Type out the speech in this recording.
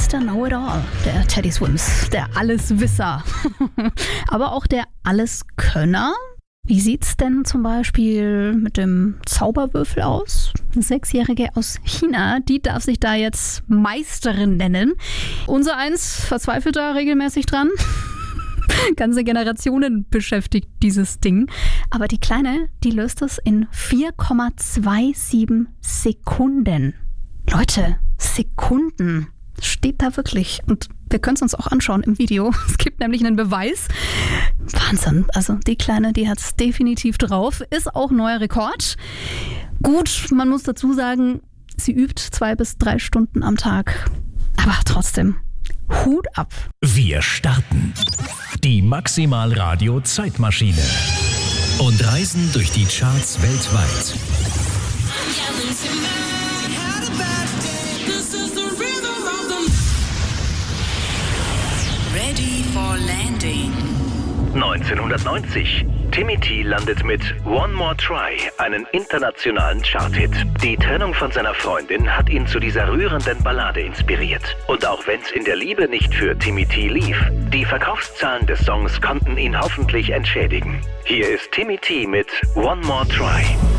Mr. Know-it-all, der Teddy Swims, der Alleswisser. Aber auch der Alleskönner. Wie sieht's denn zum Beispiel mit dem Zauberwürfel aus? Eine 6-Jährige aus China, die darf sich da jetzt Meisterin nennen. Unser Eins verzweifelt da regelmäßig dran. Ganze Generationen beschäftigt dieses Ding. Aber die Kleine, die löst es in 4,27 Sekunden. Leute, Sekunden. Steht da wirklich. Und wir können es uns auch anschauen im Video. Es gibt nämlich einen Beweis. Wahnsinn. Also die Kleine, die hat es definitiv drauf. Ist auch neuer Rekord. Gut, man muss dazu sagen, sie übt 2 bis 3 Stunden am Tag. Aber trotzdem, Hut ab. Wir starten die Maximal Radio Zeitmaschine und reisen durch die Charts weltweit. Ready for landing. 1990. Timmy T landet mit One More Try, einen internationalen Charthit. Die Trennung von seiner Freundin hat ihn zu dieser rührenden Ballade inspiriert. Und auch wenn es in der Liebe nicht für Timmy T lief, die Verkaufszahlen des Songs konnten ihn hoffentlich entschädigen. Hier ist Timmy T mit One More Try.